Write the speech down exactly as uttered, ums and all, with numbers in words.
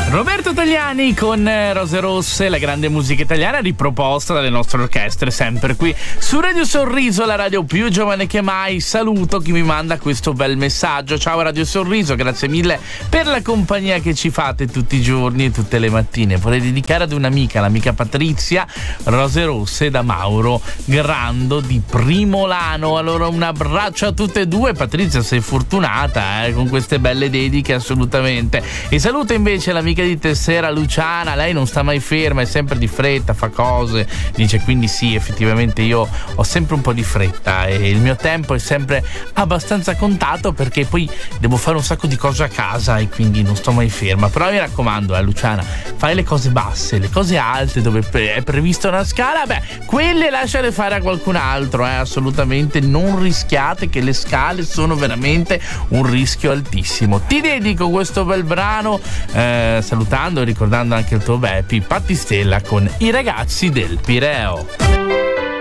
Roberto Tagliani con Rose Rosse, la grande musica italiana riproposta dalle nostre orchestre, sempre qui su Radio Sorriso, la radio più giovane che mai. Saluto chi mi manda questo bel messaggio. Ciao Radio Sorriso, grazie mille per la compagnia che ci fate tutti i giorni e tutte le mattine. Vorrei dedicare ad un'amica, l'amica Patrizia, Rose Rosse da Mauro Grando di Primolano. Allora un abbraccio a tutte e due. Patrizia, sei fortunata eh, con queste belle dediche, assolutamente. E saluto invece l'amica di Tessera, Luciana. Lei non sta mai ferma, è sempre di fretta, fa cose, dice, quindi sì, effettivamente io ho sempre un po' di fretta e il mio tempo è sempre abbastanza contato perché poi devo fare un sacco di cose a casa e quindi non sto mai ferma. Però mi raccomando, eh Luciana, fai le cose basse, le cose alte dove è prevista una scala, beh, quelle lasciale fare a qualcun altro, eh assolutamente non rischiate, che le scale sono veramente un rischio altissimo. Ti dedico questo bel brano, eh, salutando e ricordando anche il tuo Beppi, Battistella con I ragazzi del Pireo.